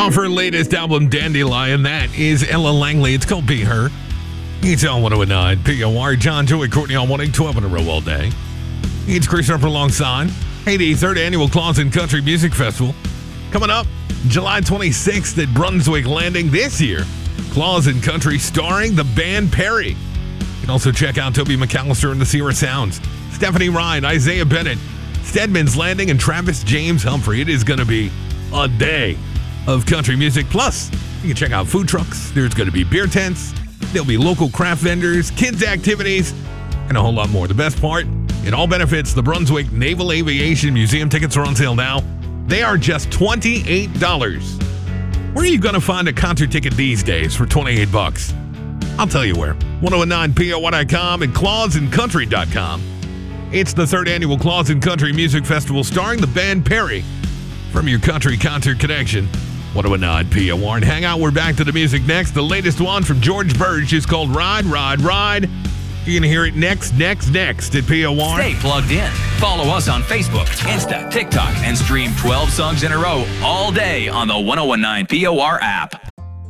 Off her latest album, Dandelion, that is Ella Langley. It's called Be Her. It's on 109 POR. John, Joey, Courtney on 112 in a row all day. It's Chris Harper alongside. Hey, the third annual Clausen Country Music Festival. Coming up July 26th at Brunswick Landing this year. Clausen Country starring the band Perry. You can also check out Toby McAllister and the Sierra Sounds. Stephanie Ryan, Isaiah Bennett, Stedman's Landing, and Travis James Humphrey. It is going to be a day of country music. Plus, you can check out food trucks. There's going to be beer tents. There'll be local craft vendors, kids' activities, and a whole lot more. The best part, it all benefits the Brunswick Naval Aviation Museum. Tickets are on sale now. They are just $28. Where are you going to find a concert ticket these days for $28? I'll tell you where. 1019POY.com and ClausenCountry.com. It's the third annual Clausen Country Music Festival starring the band Perry. From your country concert connection, 1019 POR. And hang out, we're back to the music next. The latest one from George Birch is called Ride, Ride, Ride. You're going to hear it next at POR. Stay plugged in. Follow us on Facebook, Insta, TikTok, and stream 12 songs in a row all day on the 1019 POR app.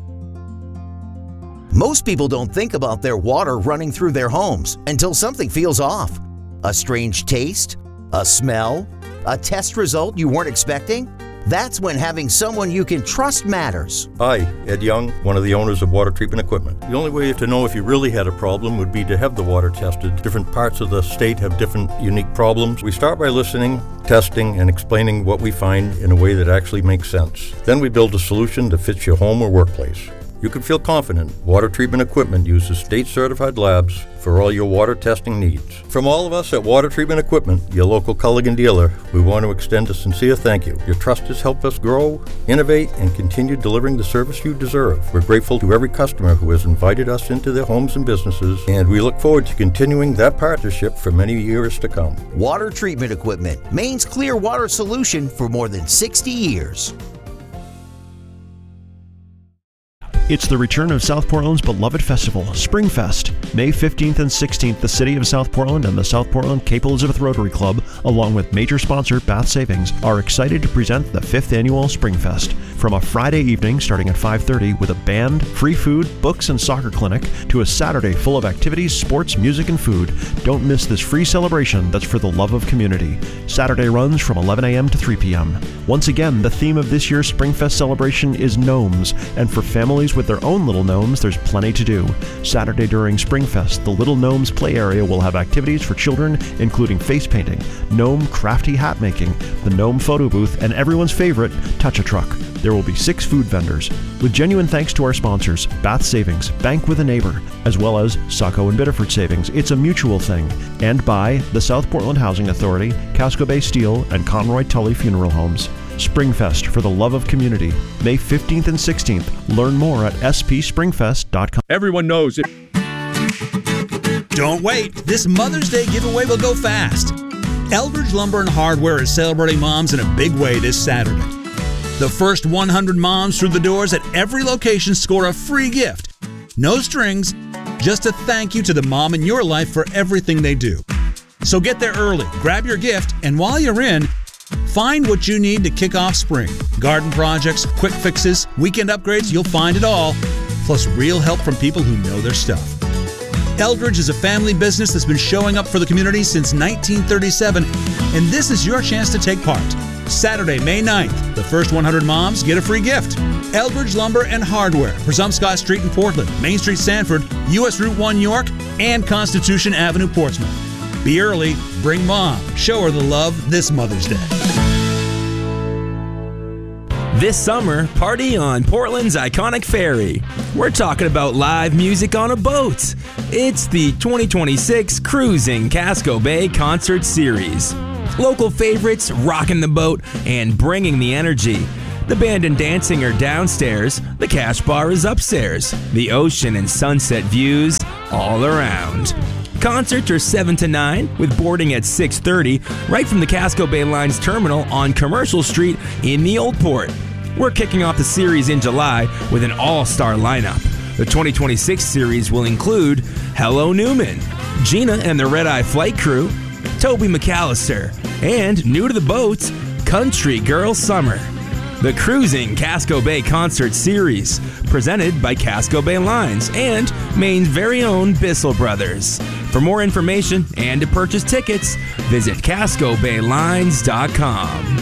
Most people don't think about their water running through their homes until something feels off. A strange taste? A smell? A test result you weren't expecting? That's when having someone you can trust matters. Hi, Ed Young, one of the owners of Water Treatment Equipment. The only way to know if you really had a problem would be to have the water tested. Different parts of the state have different unique problems. We start by listening, testing, and explaining what we find in a way that actually makes sense. Then we build a solution that fits your home or workplace. You can feel confident Water Treatment Equipment uses state-certified labs for all your water testing needs. From all of us at Water Treatment Equipment, your local Culligan dealer, we want to extend a sincere thank you. Your trust has helped us grow, innovate, and continue delivering the service you deserve. We're grateful to every customer who has invited us into their homes and businesses, and we look forward to continuing that partnership for many years to come. Water Treatment Equipment, Maine's clear water solution for more than 60 years. It's the return of South Portland's beloved festival, Springfest. May 15th and 16th, the City of South Portland and the South Portland Cape Elizabeth Rotary Club, along with major sponsor Bath Savings, are excited to present the 5th annual Springfest. From a Friday evening starting at 5:30 with a band, free food, books, and soccer clinic, to a Saturday full of activities, sports, music, and food. Don't miss this free celebration that's for the love of community. Saturday runs from 11 a.m. to 3 p.m. Once again, the theme of this year's Springfest celebration is gnomes, and for families with their own little gnomes, there's plenty to do. Saturday during Springfest, the Little Gnomes play area will have activities for children, including face painting, gnome crafty hat making, the gnome photo booth, and everyone's favorite, Touch-A-Truck. There will be 6 food vendors. With genuine thanks to our sponsors, Bath Savings, Bank with a Neighbor, as well as Saco and Biddeford Savings, it's a mutual thing, and by the South Portland Housing Authority, Casco Bay Steel, and Conroy Tully Funeral Homes. Springfest for the love of community, May 15th and 16th. Learn more at spspringfest.com. Everyone knows it. Don't wait. This Mother's Day giveaway will go fast. Eldridge Lumber and Hardware is celebrating moms in a big way this Saturday. The first 100 moms through the doors at every location score a free gift. No strings, just a thank you to the mom in your life for everything they do. So get there early, grab your gift, and while you're in, find what you need to kick off spring. Garden projects, quick fixes, weekend upgrades, you'll find it all. Plus real help from people who know their stuff. Eldridge is a family business that's been showing up for the community since 1937, and this is your chance to take part. Saturday, May 9th, the first 100 moms get a free gift. Eldridge Lumber and Hardware, Presumpscot Street in Portland, Main Street Sanford, US Route 1 York, and Constitution Avenue Portsmouth. Be early, bring mom, show her the love this Mother's Day. This summer, party on Portland's iconic ferry. We're talking about live music on a boat. It's the 2026 Cruising Casco Bay Concert Series. Local favorites rocking the boat and bringing the energy. The band and dancing are downstairs, the cash bar is upstairs. The ocean and sunset views all around. Concerts are 7 to 9 with boarding at 6:30 right from the Casco Bay Line's terminal on Commercial Street in the Old Port. We're kicking off the series in July with an all-star lineup. The 2026 series will include Hello Newman, Gina and the Red Eye Flight Crew, Toby McAllister, and new to the boats, Country Girl Summer. the Cruising Casco Bay Concert Series, presented by Casco Bay Lines and Maine's very own Bissell Brothers. For more information and to purchase tickets, visit CascoBayLines.com.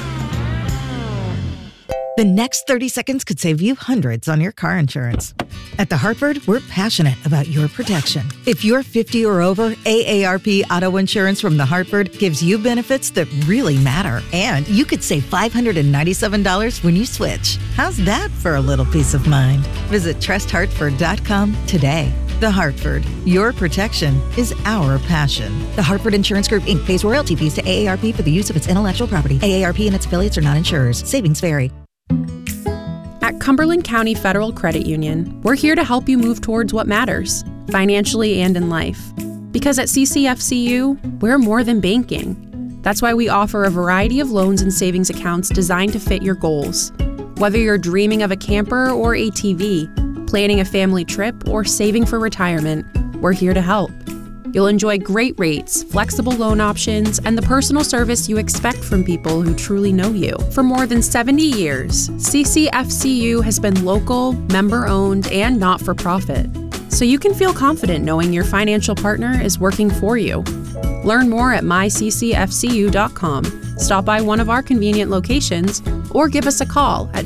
The next 30 seconds could save you hundreds on your car insurance. At The Hartford, we're passionate about your protection. If you're 50 or over, AARP Auto Insurance from The Hartford gives you benefits that really matter. And you could save $597 when you switch. How's that for a little peace of mind? Visit TrustHartford.com today. The Hartford, your protection is our passion. The Hartford Insurance Group, Inc. pays royalty fees to AARP for the use of its intellectual property. AARP and its affiliates are not insurers. Savings vary. At Cumberland County Federal Credit Union, we're here to help you move towards what matters, financially and in life. Because at CCFCU, we're more than banking. That's why we offer a variety of loans and savings accounts designed to fit your goals. Whether you're dreaming of a camper or ATV, planning a family trip, or saving for retirement, we're here to help. You'll enjoy great rates, flexible loan options, and the personal service you expect from people who truly know you. For more than 70 years, CCFCU has been local, member-owned, and not-for-profit. So you can feel confident knowing your financial partner is working for you. Learn more at myccfcu.com. Stop by one of our convenient locations or give us a call at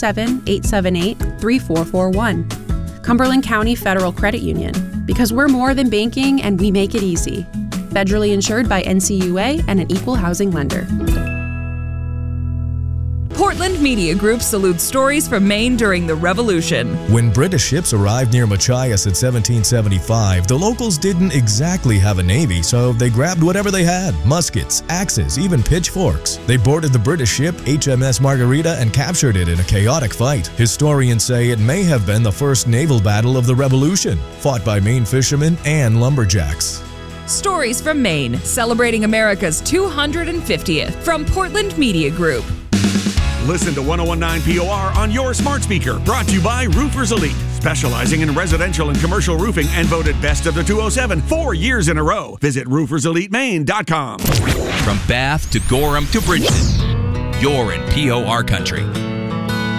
207-878-3441. Cumberland County Federal Credit Union, because we're more than banking and we make it easy. Federally insured by NCUA and an equal housing lender. Portland Media Group salutes stories from Maine during the Revolution. When British ships arrived near Machias in 1775, the locals didn't exactly have a navy, so they grabbed whatever they had: muskets, axes, even pitchforks. They boarded the British ship HMS Margarita and captured it in a chaotic fight. Historians say it may have been the first naval battle of the Revolution, fought by Maine fishermen and lumberjacks. Stories from Maine, celebrating America's 250th from Portland Media Group. Listen to 1019 POR on your smart speaker. Brought to you by Roofers Elite, specializing in residential and commercial roofing and voted best of the 207 4 years in a row. Visit rooferselitemaine.com. From Bath to Gorham to Bridgeton, you're in POR country.